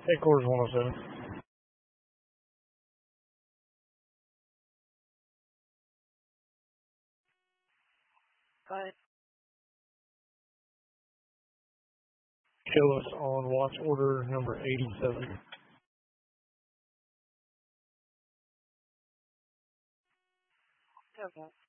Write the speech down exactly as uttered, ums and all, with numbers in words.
Headquarters one oh seven. Fine. Show us on watch order number eighty-seven. Okay.